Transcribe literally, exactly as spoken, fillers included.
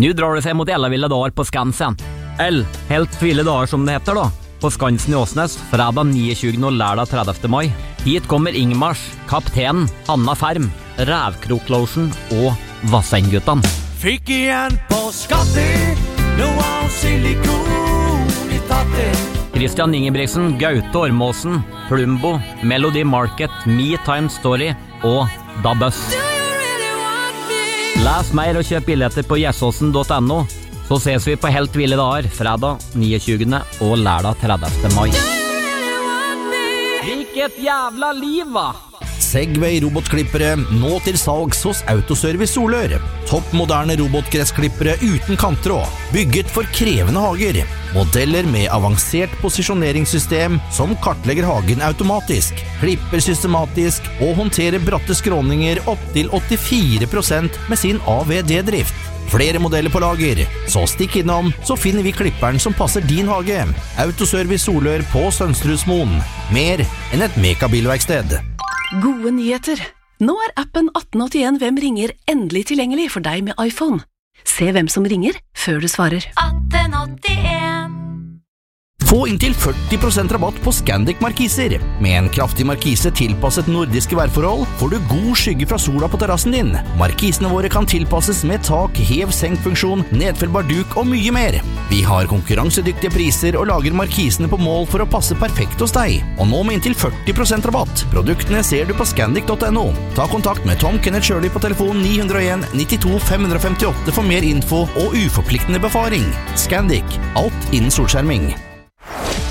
Nu drar det sig mot ellaville dagar på Skansen. Eller, helt ville dagar som det heter då. På Skansen i Åsnes, fredag tjugonio och lördag trettiende maj. Hit kommer Ingmars, kapten, Hanna Färm, Rävkroklotion och Vassenguttan. Fick igen på skattet, nu har silikon i tattet. Christian Ingebrigtsen, Gaute Ormåsen, Plumbo, Melody Market, Me Time Story och Da Buzz. Läs mer och köp biljetter på gjesåsen punkt no, så ses vi på Helt ville dagar, fredag tjugonio och lördag trettiende maj. Vilket jävla liv va! Segway robotklippere, nå til salgs hos Autoservice Solør. Toppmoderne robotgressklippere uten kanttråd, bygget for krevende hager. Modeller med avansert posisjoneringssystem som kartlegger hagen automatisk, klipper systematisk og håndterer bratte skråninger opp til åttifire prosent med sin A V D-drift. Flere modeller på lager, så stikk innom, så finner vi klipperen som passer din hage. Autoservice Solør på Sønstrusmoen. Mer enn et mekabilverksted. Gode nyheter! Nå er appen atten åttien Hvem ringer endelig tilgjengelig for deg med iPhone. Se hvem som ringer før du svarer. atten åttien Få inntil førti prosent rabatt på Scandic markiser. Med en kraftig markise tilpasset nordiske værforhold får du god skygge fra sola på terrassen din. Markisene våre kan tilpasses med tak, hev-senk-funksjon, nedfellbar duk og mye mer. Vi har konkurransedyktige priser og lager markisene på mål for å passe perfekt hos deg. Og nå med inntil førti prosent rabatt. Produktene ser du på scandic punktum no. Ta kontakt med Tom Kenneth Shirley på telefon ni null en nittito fem femtiåtte for mer info og uforpliktende befaring. Scandic, alt innen solskjerming.